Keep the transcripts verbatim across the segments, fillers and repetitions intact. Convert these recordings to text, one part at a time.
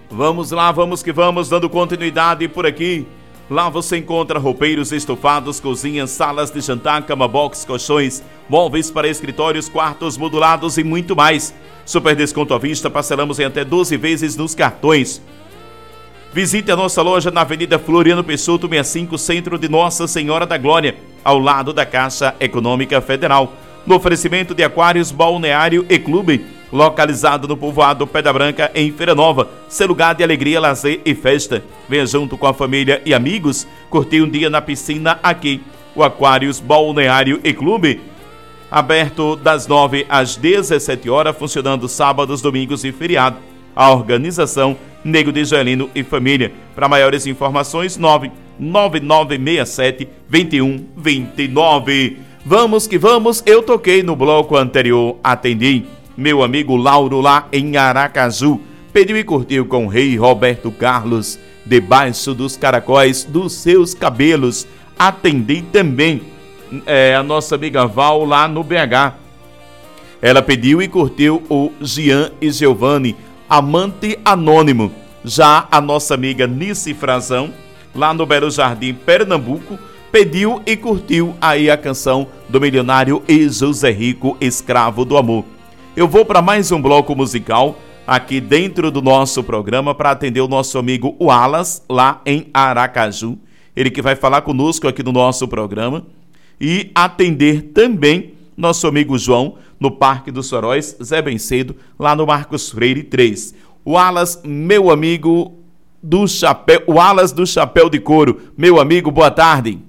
Vamos lá, vamos que vamos, dando continuidade por aqui. Lá você encontra roupeiros, estofados, cozinhas, salas de jantar, cama box, colchões, móveis para escritórios, quartos modulados e muito mais. Super desconto à vista, parcelamos em até doze vezes nos cartões. Visite a nossa loja na Avenida Floriano Peixoto, sessenta e cinco, centro de Nossa Senhora da Glória, ao lado da Caixa Econômica Federal. No oferecimento de Aquários Balneário e Clube, localizado no povoado Pedra Branca, em Feira Nova, seu lugar de alegria, lazer e festa. Venha junto com a família e amigos curtir um dia na piscina aqui. O Aquários Balneário e Clube, aberto das nove às dezessete horas, funcionando sábados, domingos e feriado. A organização Nego de Joelino e Família. Para maiores informações, nove nove nove seis sete, dois um dois nove. Vamos que vamos, eu toquei no bloco anterior, atendi meu amigo Lauro lá em Aracaju, pediu e curtiu com o rei Roberto Carlos, debaixo dos caracóis dos seus cabelos. Atendi também é, a nossa amiga Val lá no B H. Ela pediu e curtiu o Gian e Giovanni, Amante Anônimo. Já a nossa amiga Nice Frazão, lá no Belo Jardim, Pernambuco, pediu e curtiu aí a canção do milionário e José Rico, Escravo do Amor. Eu vou para mais um bloco musical aqui dentro do nosso programa para atender o nosso amigo Wallace, lá em Aracaju. Ele que vai falar conosco aqui no nosso programa. E atender também nosso amigo João, no Parque dos Soróis, Zé Bencedo, lá no Marcos Freire três. Wallace, meu amigo do chapéu, Wallace do Chapéu de Couro. Meu amigo, boa tarde.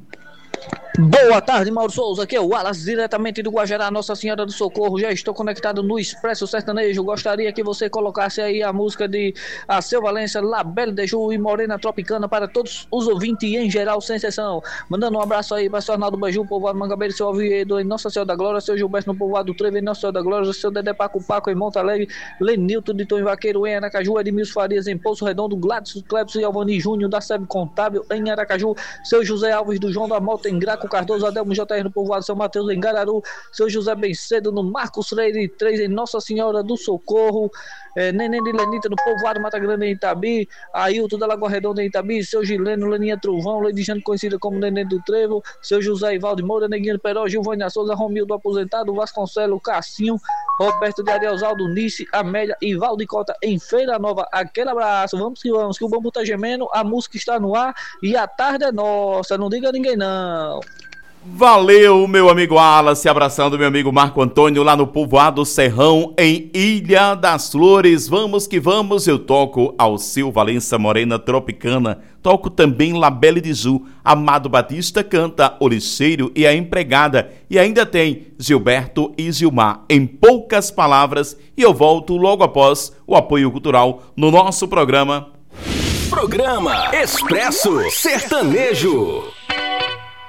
Boa tarde, Mauro Souza, aqui é o Wallace, diretamente do Guajará, Nossa Senhora do Socorro. Já estou conectado no Expresso Sertanejo. Gostaria que você colocasse aí a música de Alceu Valença, La Belle de Ju e Morena Tropicana para todos os ouvintes em geral, sem exceção. Mandando um abraço aí para o Arnaldo Baju, povoado Mangabeira, seu Oviedo em Nossa Senhora da Glória, seu Gilberto no povoado Trevo em Nossa Senhora da Glória, seu Dedé Paco Paco em Monte Alegre, Lenilton de Tom Vaqueiro em Aracaju, Edmilson Farias em Poço Redondo, Gladys Clepson e Alvani Júnior da Seb Contábil em Aracaju, seu José Alves do João da Mota em Graco Cardoso, Adelmo J R no povoado São Mateus em Gararu, seu José Bencedo no Marcos Freire três em Nossa Senhora do Socorro, é, Neném de Lenita no povoado Mata Grande em Itabi, Ailton da Lagoa Redonda em Itabi, seu Gileno, Leninha Trovão, Ledijane conhecida como Neném do Trevo, seu José Ivaldo Moura, Neguinho do Peró, Gilvânia Souza, Romildo Aposentado, Vasconcelo, Cassinho, Roberto de Arielzaldo, Nice, Amélia e Valdicota em Feira Nova. Aquele abraço, vamos que vamos, que o bambu tá gemendo, a música está no ar e a tarde é nossa, não diga a ninguém não. Valeu, meu amigo Wallace, abraçando meu amigo Marco Antônio lá no povoado Serrão, em Ilha das Flores. Vamos que vamos, eu toco Alceu Valença, Morena Tropicana, toco também La Belle de Ju, Amado Batista canta O Lixeiro e a Empregada, e ainda tem Gilberto e Gilmar, em poucas palavras, e eu volto logo após o apoio cultural no nosso programa. Programa Expresso Sertanejo.